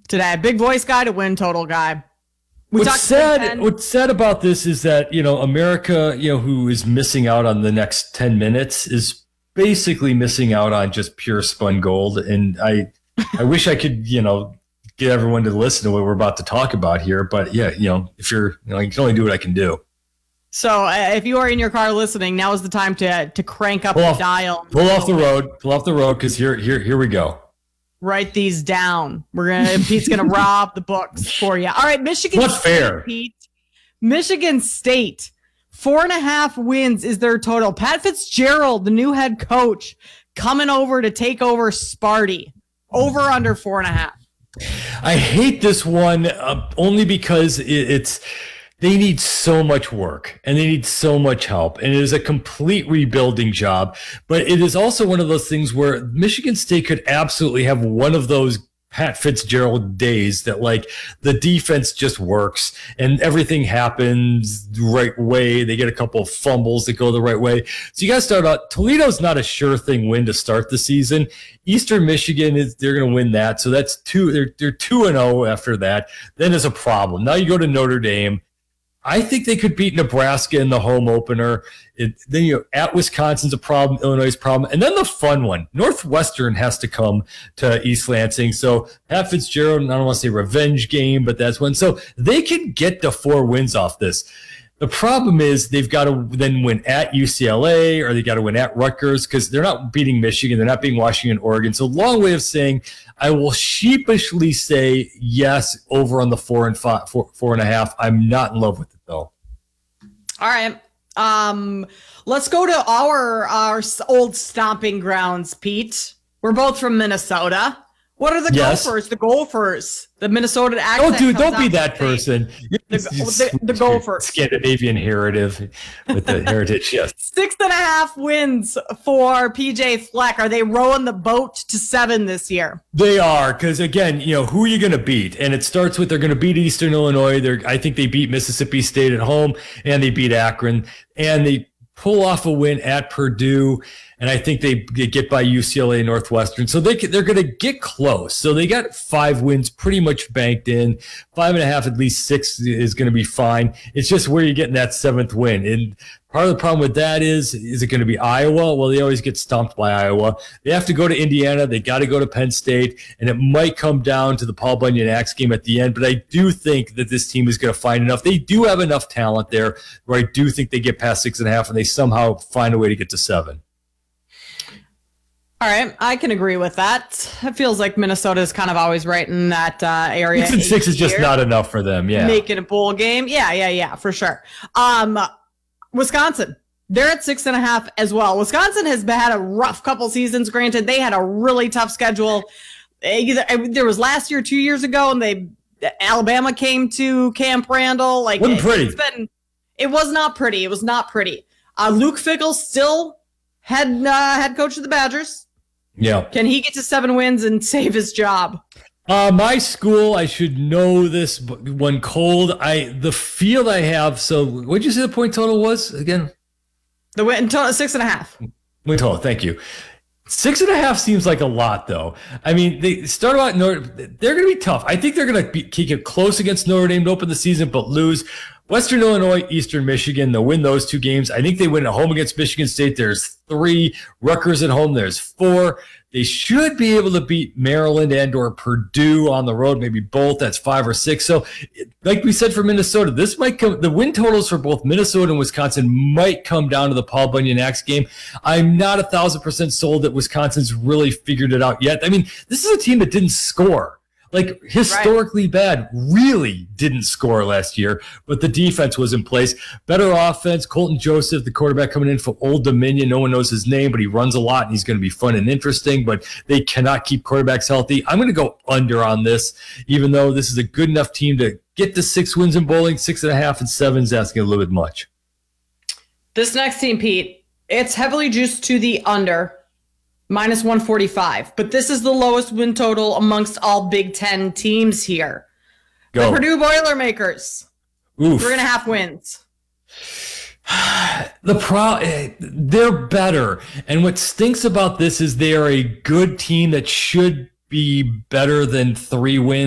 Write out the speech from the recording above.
today. Big voice guy to win total guy. What's sad about this is that, America, who is missing out on the next 10 minutes is basically missing out on just pure spun gold. And I wish I could, get everyone to listen to what we're about to talk about here. But yeah, if you're, you can only do what I can do. So if you are in your car listening, now is the time to crank up the dial. Pull off the road, because here we go. Write these down. Pete's gonna rob the books for you. All right, Michigan. What's fair, Pete? Michigan State, 4.5 wins is their total. Pat Fitzgerald, the new head coach, coming over to take over Sparty. Over under 4.5. I hate this one only because it's. They need so much work and they need so much help. And it is a complete rebuilding job. But it is also one of those things where Michigan State could absolutely have one of those Pat Fitzgerald days that the defense just works and everything happens the right way. They get a couple of fumbles that go the right way. So you got to start out. Toledo's not a sure thing win to start the season. Eastern Michigan they're going to win that. So that's they're 2-0 after that. Then there's a problem. Now you go to Notre Dame. I think they could beat Nebraska in the home opener. Then at Wisconsin's a problem, Illinois' problem, and then the fun one, Northwestern has to come to East Lansing. So Pat Fitzgerald, I don't want to say revenge game, but that's one. So they can get the 4 wins off this. The problem is they've got to then win at UCLA or they got to win at Rutgers because they're not beating Michigan. They're not beating Washington, Oregon. So long way of saying I will sheepishly say yes over on the 4.5. I'm not in love with it though. All right. Let's go to our old stomping grounds, Pete. We're both from Minnesota. What are the Gophers? The Gophers. The Minnesota accent. Oh, dude, don't be that person. The Gophers. Scandinavian heritage with the heritage, yes. 6.5 wins for PJ Fleck. Are they rowing the boat to 7 this year? They are, because again, who are you going to beat? And it starts with they're going to beat Eastern Illinois. I think they beat Mississippi State at home, and they beat Akron, and they pull off a win at Purdue, and I think they get by UCLA, Northwestern. So they're going to get close. So they got 5 wins pretty much banked in. 5.5, at least 6 is going to be fine. It's just where you're getting that 7th win. And part of the problem with that is it going to be Iowa? Well, they always get stomped by Iowa. They have to go to Indiana. They got to go to Penn State. And it might come down to the Paul Bunyan Axe game at the end. But I do think that this team is going to find enough. They do have enough talent there where I do think they get past 6.5 and they somehow find a way to get to 7. All right, I can agree with that. It feels like Minnesota is kind of always right in that area. 6 is just not enough for them, yeah. Making a bowl game, yeah, for sure. Wisconsin, they're at 6.5 as well. Wisconsin has had a rough couple seasons. Granted, they had a really tough schedule. There was last year, 2 years ago, and Alabama came to Camp Randall. Wasn't pretty. It was not pretty. It was not pretty. Luke Fickell still head coach of the Badgers. Yeah. Can he get to 7 wins and save his job? My school, I should know this one cold. The field I have, so what did you say the point total was again? The win total 6.5. Win total, thank you. 6.5 seems like a lot, though. I mean, they start out they're going to be tough. I think they're going to keep it close against Notre Dame to open the season, but lose. Western Illinois, Eastern Michigan, they'll win those 2 games. I think they win at home against Michigan State. There's 3. Rutgers at home, there's 4. They should be able to beat Maryland and or Purdue on the road, maybe both. That's 5 or 6. So like we said for Minnesota, this might come, the win totals for both Minnesota and Wisconsin might come down to the Paul Bunyan Axe game. I'm not 1,000% sold that Wisconsin's really figured it out yet. I mean, this is a team that didn't score. Historically bad, really didn't score last year, but the defense was in place. Better offense. Colton Joseph, the quarterback coming in for Old Dominion. No one knows his name, but he runs a lot and he's going to be fun and interesting, but they cannot keep quarterbacks healthy. I'm going to go under on this, even though this is a good enough team to get to 6 wins in bowling. 6.5 and 7 is asking a little bit much. This next team, Pete, it's heavily juiced to the under. -145, but this is the lowest win total amongst all Big Ten teams here. Go. The Purdue Boilermakers. Oof. 3.5 wins. They're better. And what stinks about this is they are a good team that should be better than 3 wins.